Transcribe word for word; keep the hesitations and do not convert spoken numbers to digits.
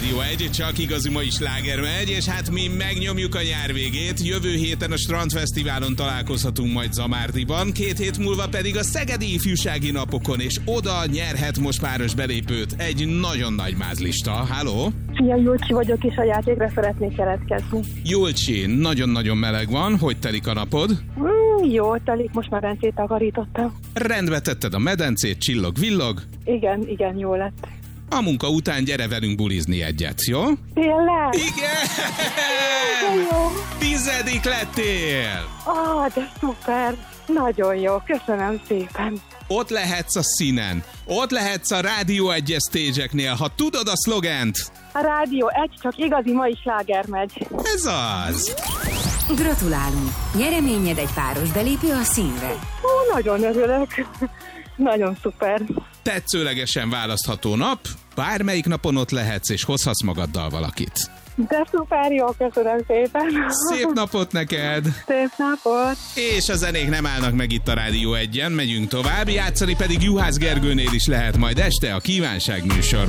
Rádió egy, csak igazi mai sláger megy, és hát mi megnyomjuk a nyár végét. Jövő héten a Strandfesztiválon találkozhatunk majd Zamárdiban, két hét múlva pedig a Szegedi Ifjúsági Napokon, és oda nyerhet most páros belépőt egy nagyon nagy mázlista. Halló? Szia, Julcsi vagyok, és a játékra szeretnék jelentkezni. Julcsi, nagyon-nagyon meleg van, hogy telik a napod? Mm, jó, telik, most már medencét takarítottam. Rendbe tetted a medencét, csillog-villog? Igen, igen, jó lett. A munka után gyere velünk bulizni egyet, jó? Tényleg? Igen! Jó. Tizedik lettél! Ah, de szuper! Nagyon jó, köszönöm szépen. Ott lehetsz a színen, ott lehetsz a Rádió egy stage-eknél, ha tudod a szlogent. A Rádió egy, csak igazi mai sláger megy. Ez az! Gratulálunk! Nyereményed egy páros belépő a színre. Ó, nagyon örülök. Nagyon szuper. Tetszőlegesen választható nap, bármelyik napon ott lehetsz, és hozhatsz magaddal valakit. De szuper, jó, köszönöm szépen. Szép napot neked! Szép napot! És a zenék nem állnak meg itt a Rádió egyen, megyünk tovább, játszani pedig Juhász Gergőnél is lehet majd este a Kívánság műsor.